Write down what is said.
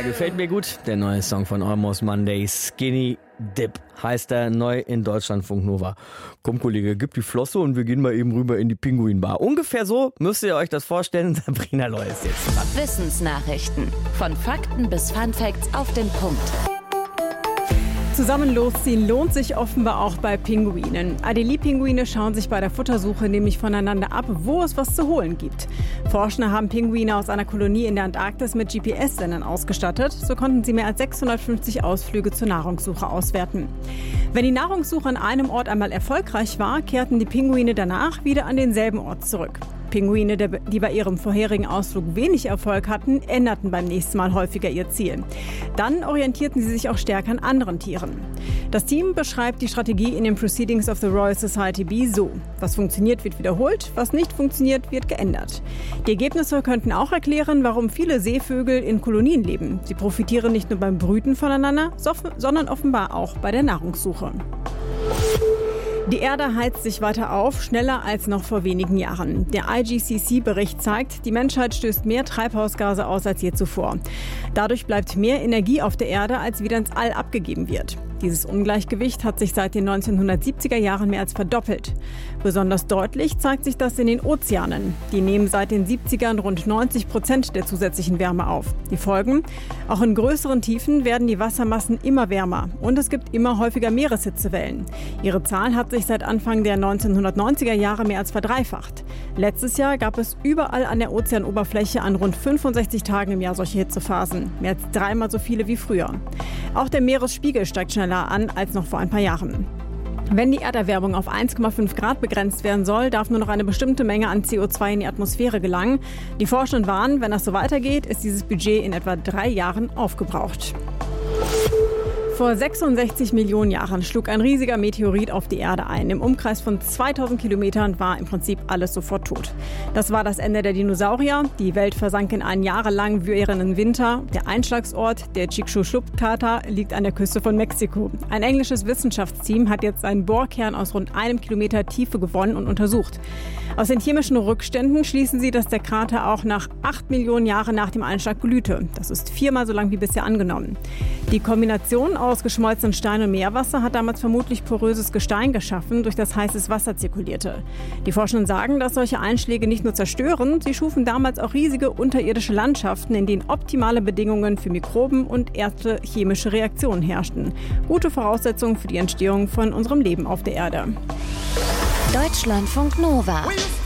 Gefällt mir gut. Der neue Song von Almost Monday, Skinny Dip, heißt er, neu in Deutschlandfunk Nova. Komm, Kollege, gib die Flosse und wir gehen mal eben rüber in die Pinguinbar. Ungefähr so müsst ihr euch das vorstellen. Sabrina Loy ist jetzt dran. Wissensnachrichten. Von Fakten bis Funfacts auf den Punkt. Zusammen losziehen lohnt sich offenbar auch bei Pinguinen. Adelie-Pinguine schauen sich bei der Futtersuche nämlich voneinander ab, wo es was zu holen gibt. Forschende haben Pinguine aus einer Kolonie in der Antarktis mit GPS-Sendern ausgestattet. So konnten sie mehr als 650 Ausflüge zur Nahrungssuche auswerten. Wenn die Nahrungssuche an einem Ort einmal erfolgreich war, kehrten die Pinguine danach wieder an denselben Ort zurück. Pinguine, die bei ihrem vorherigen Ausflug wenig Erfolg hatten, änderten beim nächsten Mal häufiger ihr Ziel. Dann orientierten sie sich auch stärker an anderen Tieren. Das Team beschreibt die Strategie in den Proceedings of the Royal Society B so: Was funktioniert, wird wiederholt, was nicht funktioniert, wird geändert. Die Ergebnisse könnten auch erklären, warum viele Seevögel in Kolonien leben. Sie profitieren nicht nur beim Brüten voneinander, sondern offenbar auch bei der Nahrungssuche. Die Erde heizt sich weiter auf, schneller als noch vor wenigen Jahren. Der IGCC-Bericht zeigt, die Menschheit stößt mehr Treibhausgase aus als je zuvor. Dadurch bleibt mehr Energie auf der Erde, als wieder ins All abgegeben wird. Dieses Ungleichgewicht hat sich seit den 1970er Jahren mehr als verdoppelt. Besonders deutlich zeigt sich das in den Ozeanen. Die nehmen seit den 70ern rund 90% der zusätzlichen Wärme auf. Die Folgen? Auch in größeren Tiefen werden die Wassermassen immer wärmer und es gibt immer häufiger Meereshitzewellen. Ihre Zahl hat sich seit Anfang der 1990er Jahre mehr als verdreifacht. Letztes Jahr gab es überall an der Ozeanoberfläche an rund 65 Tagen im Jahr solche Hitzephasen. Mehr als dreimal so viele wie früher. Auch der Meeresspiegel steigt schneller an als noch vor ein paar Jahren. Wenn die Erderwärmung auf 1,5 Grad begrenzt werden soll, darf nur noch eine bestimmte Menge an CO2 in die Atmosphäre gelangen. Die Forschenden warnen, wenn das so weitergeht, ist dieses Budget in etwa 3 Jahren aufgebraucht. Vor 66 Millionen Jahren schlug ein riesiger Meteorit auf die Erde ein. Im Umkreis von 2000 Kilometern war im Prinzip alles sofort tot. Das war das Ende der Dinosaurier. Die Welt versank in einen jahrelang währenden Winter. Der Einschlagsort, der Chicxulub-Krater, liegt an der Küste von Mexiko. Ein englisches Wissenschaftsteam hat jetzt einen Bohrkern aus rund 1 Kilometer Tiefe gewonnen und untersucht. Aus den chemischen Rückständen schließen sie, dass der Krater auch nach 8 Millionen Jahren nach dem Einschlag glühte. Das ist 4-mal so lang wie bisher angenommen. Die Kombination aus geschmolzenem Stein und Meerwasser hat damals vermutlich poröses Gestein geschaffen, durch das heißes Wasser zirkulierte. Die Forschenden sagen, dass solche Einschläge nicht nur zerstören, sie schufen damals auch riesige unterirdische Landschaften, in denen optimale Bedingungen für Mikroben und erste chemische Reaktionen herrschten. Gute Voraussetzungen für die Entstehung von unserem Leben auf der Erde. Deutschlandfunk Nova.